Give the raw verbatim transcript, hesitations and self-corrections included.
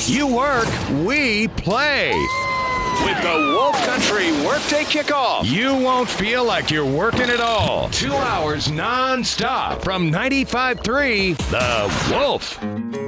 You work, we play. With the Wolf Country Workday Kickoff, you won't feel like you're working at all. Two hours non-stop from ninety-five point three The Wolf.